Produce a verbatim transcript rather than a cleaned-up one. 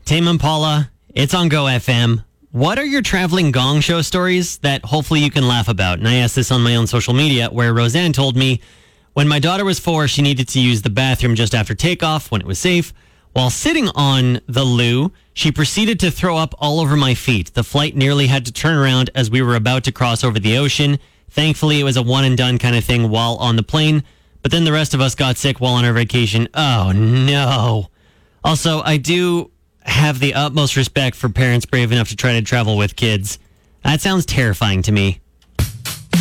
Tame Impala, it's on Go F M. What are your traveling gong show stories that hopefully you can laugh about? And I asked this on my own social media, where Roseanne told me when my daughter was four, she needed to use the bathroom just after takeoff when it was safe. While sitting on the loo, she proceeded to throw up all over my feet. The flight nearly had to turn around as we were about to cross over the ocean. Thankfully, it was a one and done kind of thing while on the plane. But then the rest of us got sick while on our vacation. Oh, no. Also, I do have the utmost respect for parents brave enough to try to travel with kids. That sounds terrifying to me.